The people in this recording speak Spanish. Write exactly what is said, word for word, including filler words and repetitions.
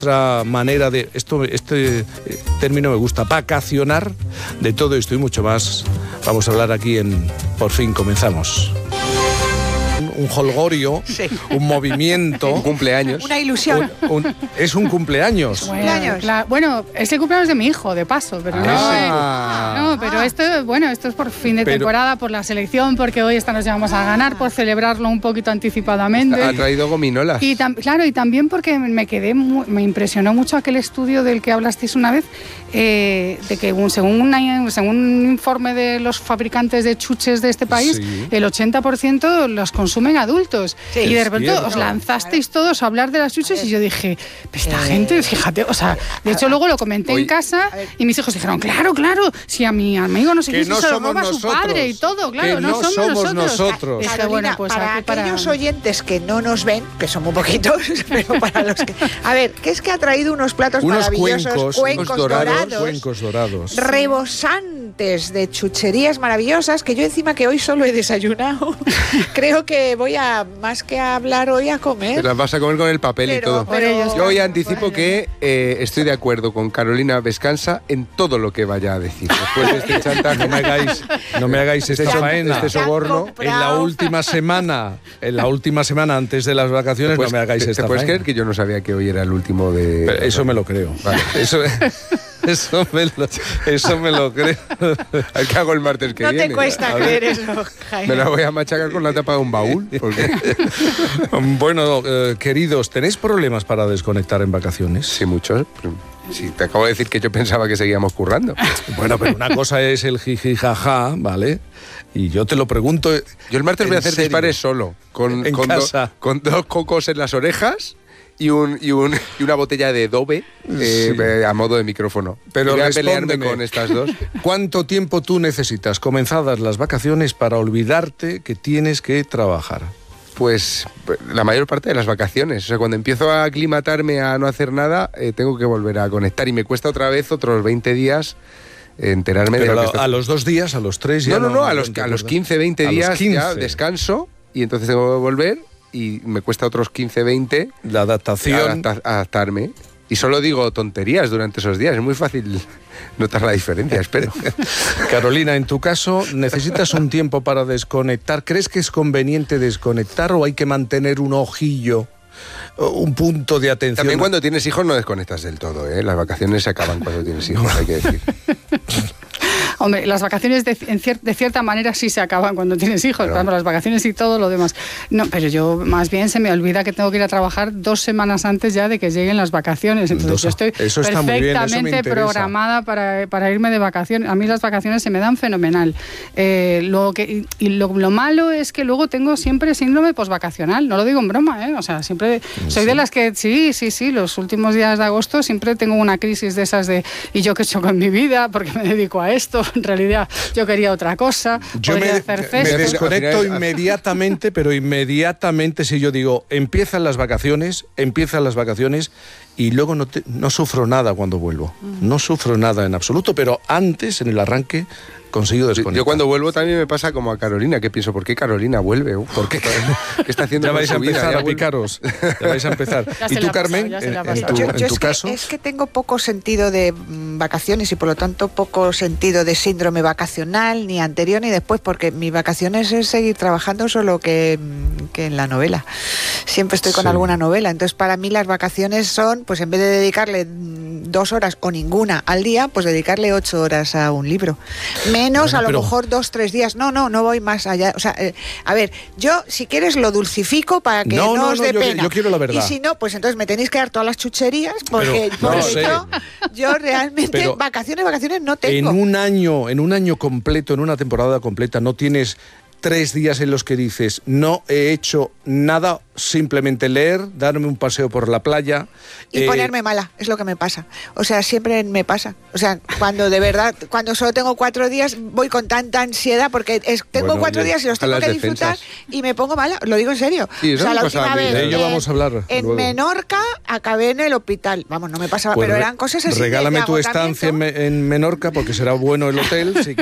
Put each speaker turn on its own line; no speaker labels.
Otra manera de, esto, este término me gusta, vacacionar. De todo esto y mucho más vamos a hablar aquí en Por fin comenzamos. Un holgorio, sí. Un movimiento.
Un cumpleaños.
Una ilusión.
Un, un, es un cumpleaños.
Bueno,
cumpleaños.
La, bueno, es el cumpleaños de mi hijo, de paso, pero
ah,
no, no, pero
ah.
esto, bueno, esto es por fin de
pero,
temporada, por la selección, porque hoy esta nos llevamos a ganar, por celebrarlo un poquito anticipadamente.
Ha traído gominolas.
Y tam, claro, y también porque me quedé, muy, me impresionó mucho aquel estudio del que hablasteis una vez, eh, de que un, según, una, según un informe de los fabricantes de chuches de este país, sí. El ochenta por ciento los consumen adultos. Sí, y de repente cierto. Os lanzasteis todos a hablar de las chuches y yo dije, esta eh, gente, fíjate, o sea, de hecho luego lo comenté hoy, en casa y mis hijos dijeron, claro, claro, si a mi amigo no sé qué,
no
se lo roba su padre y todo, claro,
que
no,
no
somos,
somos
nosotros.
nosotros.
Dije, Carolina, bueno, pues para aquellos para... oyentes que no nos ven, que son muy poquitos, pero para los que... A ver, ¿qué es que ha traído unos platos
unos
maravillosos?
Cuencos,
cuencos
dorados,
dorados,
cuencos dorados.
Rebosantes de chucherías maravillosas, que yo encima que hoy solo he desayunado, creo que voy a, más que a hablar hoy, a comer.
Te las vas a comer con el papel pero, y todo.
Pero,
yo hoy anticipo vale. que eh, estoy de acuerdo con Carolina Vescanza en todo lo que vaya a decir. Después de este chantaje,
no me hagáis, no me hagáis esta
este
faena.
Este soborno.
En la última semana, en la última semana antes de las vacaciones,
pues,
no me hagáis
te,
esta
¿Te puedes
faena?
creer que yo no sabía que hoy era el último de...?
Pero eso me lo creo. Vale. Eso, eso, me lo, eso me lo creo.
¿Qué hago el martes que
no
viene?
No te cuesta creer eso, Jaime.
Me la voy a machacar con la tapa de un baúl. Porque...
Bueno, eh, queridos, ¿tenéis problemas para desconectar en vacaciones?
Sí, muchos. Sí, te acabo de decir que yo pensaba que seguíamos currando.
Bueno, pero una cosa es el jiji jaja, ¿vale? Y yo te lo pregunto.
Yo el martes voy a hacer
serio.
dispares solo, con,
en
con,
casa.
Do, con dos cocos en las orejas y, un, y, un, y una botella de Dove eh, sí. a modo de micrófono.
Pero
voy a pelearme con estas dos.
¿Cuánto tiempo tú necesitas, comenzadas las vacaciones, para olvidarte que tienes que trabajar?
Pues la mayor parte de las vacaciones. O sea, cuando empiezo a aclimatarme a no hacer nada, eh, tengo que volver a conectar y me cuesta otra vez otros veinte días enterarme
Pero
de lo
a,
que está...
a los dos días, a los tres ya
no, no, no,
no,
a, los, a los quince, veinte días ya descanso y entonces tengo que volver y me cuesta otros quince, veinte
la adaptación,
adapta, adaptarme. Y solo digo tonterías durante esos días. Es muy fácil notar la diferencia, espero.
Carolina, en tu caso, ¿necesitas un tiempo para desconectar? ¿Crees que es conveniente desconectar o hay que mantener un ojillo, un punto de atención?
También cuando tienes hijos no desconectas del todo, ¿eh? Las vacaciones se acaban cuando tienes hijos, hay que decir.
Hombre, las vacaciones de, en cier, de cierta manera sí se acaban cuando tienes hijos, claro. Claro, las vacaciones y todo lo demás. No, pero yo más bien se me olvida que tengo que ir a trabajar dos semanas antes ya de que lleguen las vacaciones. Entonces dos, yo estoy
eso está
perfectamente
muy bien, eso
programada para, para irme de vacaciones. A mí las vacaciones se me dan fenomenal. Eh, lo que, y y lo, lo malo es que luego tengo siempre síndrome posvacacional. No lo digo en broma, ¿eh? O sea, siempre soy
sí.
de las que, sí, sí, sí, los últimos días de agosto siempre tengo una crisis de esas de, ¿y yo qué he hecho con mi vida? Porque me dedico a esto. En realidad yo quería otra cosa.
Yo me,
hacer
me desconecto inmediatamente, pero inmediatamente si yo digo, empiezan las vacaciones, empiezan las vacaciones y luego no, te, no sufro nada cuando vuelvo. No sufro nada en absoluto, pero antes, en el arranque, consigo desconectar.
Yo cuando vuelvo también me pasa como a Carolina, que pienso, ¿por qué Carolina vuelve? ¿Por qué? ¿Qué está haciendo?
Ya vais a empezar
vida?
a picaros. Ya vais a empezar.
¿Y
tú, Carmen, en, en tu,
yo,
en
yo
tu
es
caso?
Que, es que tengo poco sentido de mm, vacaciones y por lo tanto poco sentido de síndrome vacacional, ni anterior ni después, porque mis vacaciones es seguir trabajando solo que, que en la novela. Siempre estoy con sí. alguna novela. Entonces para mí las vacaciones son, pues en vez de dedicarle dos horas o ninguna al día, pues dedicarle ocho horas a un libro. Menos bueno, a lo pero... mejor dos, tres días. No, no, no voy más allá. O sea, eh, a ver, yo si quieres lo dulcifico para que
no,
no,
no
os
no,
dé
yo,
pena.
Yo quiero la verdad.
Y si no, pues entonces me tenéis que dar todas las chucherías porque
pero,
por
no
eso yo realmente
pero
vacaciones, vacaciones no tengo.
En un año, en un año completo, en una temporada completa, no tienes tres días en los que dices, no he hecho nada, simplemente leer, darme un paseo por la playa.
Y
eh,
ponerme mala, es lo que me pasa. O sea, siempre me pasa. O sea, cuando de verdad, cuando solo tengo cuatro días, voy con tanta ansiedad, porque es, tengo
bueno,
cuatro días y los tengo que disfrutar y me pongo mala, lo digo en serio.
Sí, eso
o sea, la
me
última vez,
de ello
en,
vamos a hablar
en
luego.
Menorca acabé en el hospital. Vamos, no me pasaba,
pues
pero
re,
eran cosas así.
Regálame
de
tu estancia en, en Menorca, porque será bueno el hotel. Si